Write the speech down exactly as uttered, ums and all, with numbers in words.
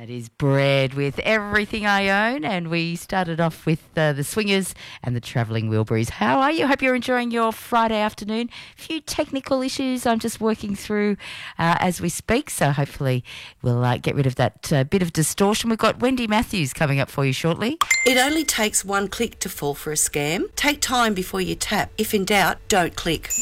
That is Bread with Everything I Own, and we started off with uh, the Swingers and the Travelling Wilburys. How are you? Hope you're enjoying your Friday afternoon. A few technical issues I'm just working through uh, as we speak, so hopefully we'll uh, get rid of that uh, bit of distortion. We've got Wendy Matthews coming up for you shortly. It only takes one click to fall for a scam. Take time before you tap. If in doubt, don't click.